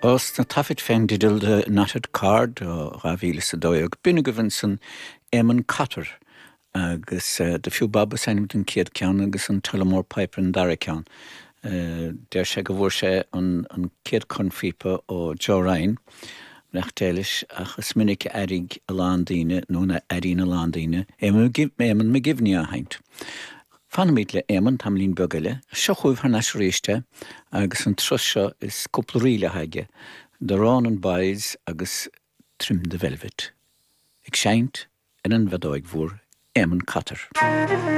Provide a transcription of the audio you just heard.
Os na tafid féin didal de natad card ó ravíle sa dóag bína go bhain san Eamon Cotter agus de fiú babba sanim den céad ceann agus an tulamór Piper an dara ceann. Der sé go bhór sé an céad confipa ó Joe Ryan nachtéilis achas minic arig a landíine nó na arín a landíine Eamon me givni a haint. Fanamid le Eamon tam lín bugile, seochuh har nas réiste agus an trusio is cúplaríle haige, de rán an bais agus trim de velvet. Ig seint in an bhedóig bhór Eamon Cotter.